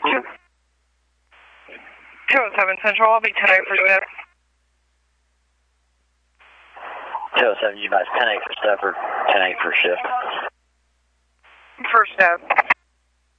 207 Central, I'll be 10-8 for shift. 207, you guys, 10-8 for Stafford, 10-8 for shift. First step.